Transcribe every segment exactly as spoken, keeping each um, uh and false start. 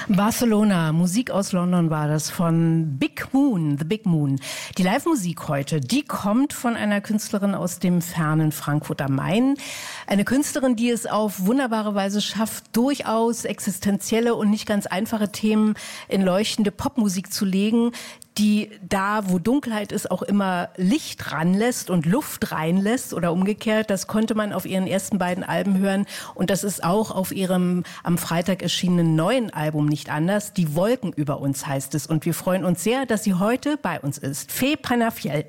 Barcelona, Musik aus London war das von Big Moon, The Big Moon. Die Live-Musik heute, die kommt von einer Künstlerin aus dem fernen Frankfurt am Main. Eine Künstlerin, die es auf wunderbare Weise schafft, durchaus existenzielle und nicht ganz einfache Themen in leuchtende Popmusik zu legen, die da, wo Dunkelheit ist, auch immer Licht ranlässt und Luft reinlässt oder umgekehrt. Das konnte man auf ihren ersten beiden Alben hören und das ist auch auf ihrem am Freitag erschienenen neuen Album nicht anders. Die Wolken über uns heißt es und wir freuen uns sehr, dass sie heute bei uns ist. Fee Penafiel.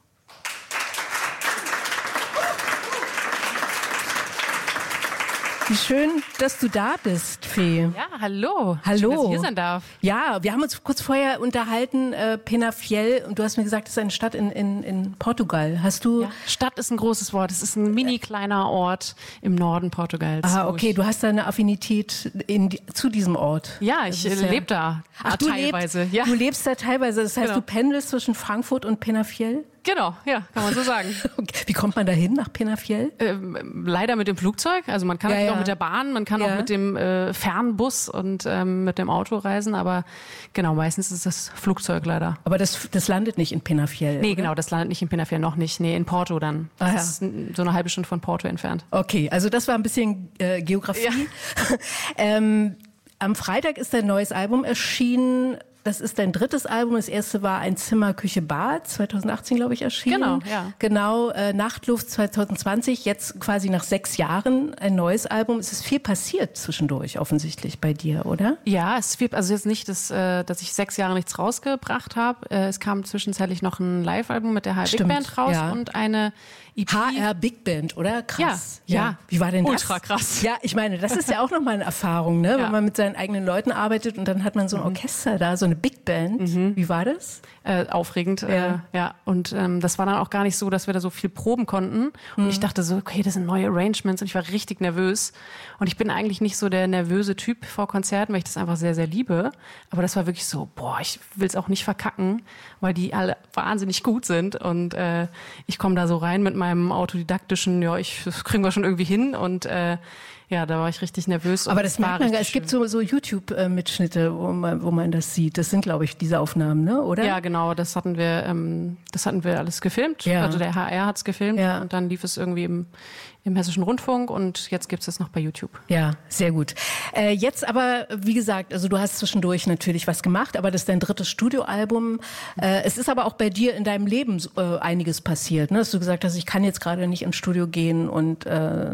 Wie schön, dass du da bist, Fee. Ja, hallo. Hallo. Schön, dass ich hier sein darf. Ja, wir haben uns kurz vorher unterhalten, äh, Penafiel, und du hast mir gesagt, das ist eine Stadt in, in, in Portugal. Hast du... Ja, Stadt ist ein großes Wort. Es ist ein mini kleiner Ort im Norden Portugals. Ah, okay, du hast da eine Affinität in die, zu diesem Ort. Ja, ich ja... lebe da. Ach, du teilweise. Lebst, ja. Du lebst da teilweise. Das heißt, genau. Du pendelst zwischen Frankfurt und Penafiel? Genau, ja, kann man so sagen. Okay. Wie kommt man da hin nach Penafiel? Ähm, leider mit dem Flugzeug. Also man kann ja, ja. auch mit der Bahn, man kann ja. auch mit dem äh, Fernbus und ähm, mit dem Auto reisen. Aber genau, meistens ist das Flugzeug leider. Aber das, das landet nicht in Penafiel? Nee, oder? Genau, das landet nicht in Penafiel, noch nicht. Nee, in Porto dann. Das ah, ja. ist so eine halbe Stunde von Porto entfernt. Okay, also das war ein bisschen äh, Geografie. Ja. ähm, am Freitag ist dein neues Album erschienen. Das ist dein drittes Album. Das erste war Ein Zimmer, Küche, Bad, zwanzig achtzehn, glaube ich, erschienen. Genau, ja. Genau, äh, Nachtluft zwanzig zwanzig, jetzt quasi nach sechs Jahren ein neues Album. Es ist viel passiert zwischendurch offensichtlich bei dir, oder? Ja, es ist viel, also jetzt nicht, dass, äh, dass ich sechs Jahre nichts rausgebracht habe. Äh, es kam zwischenzeitlich noch ein Live-Album mit der H R Big Band raus ja. und eine E P. H R Big Band, oder? Krass. Ja, ja. ja. Wie war denn das? Ultra krass. Ja, ich meine, das ist ja auch nochmal eine Erfahrung, ne? Ja. Wenn man mit seinen eigenen Leuten arbeitet und dann hat man so ein Orchester da, so eine Big Band. Mhm. Wie war das? Äh, aufregend, ja. Äh, ja. Und ähm, das war dann auch gar nicht so, dass wir da so viel proben konnten. Und mhm. ich dachte so, okay, das sind neue Arrangements und ich war richtig nervös. Und ich bin eigentlich nicht so der nervöse Typ vor Konzerten, weil ich das einfach sehr, sehr liebe. Aber das war wirklich so, boah, ich will es auch nicht verkacken, weil die alle wahnsinnig gut sind. Und äh, ich komme da so rein mit meinem autodidaktischen, ja, ich, das kriegen wir schon irgendwie hin. Und äh, ja, da war ich richtig nervös. Aber das merkt man, es gibt so, so YouTube-Mitschnitte, wo man, wo man das sieht. Das sind, glaube ich, diese Aufnahmen, ne? Oder? Ja, genau. Das hatten wir, ähm, das hatten wir alles gefilmt. Ja. Also der H R hat es gefilmt ja. und dann lief es irgendwie im, im Hessischen Rundfunk und jetzt gibt es das noch bei YouTube. Ja, sehr gut. Äh, jetzt aber, wie gesagt, also du hast zwischendurch natürlich was gemacht, aber das ist dein drittes Studioalbum. Äh, es ist aber auch bei dir in deinem Leben äh, einiges passiert, ne? Dass du gesagt hast, ich kann jetzt gerade nicht ins Studio gehen und äh,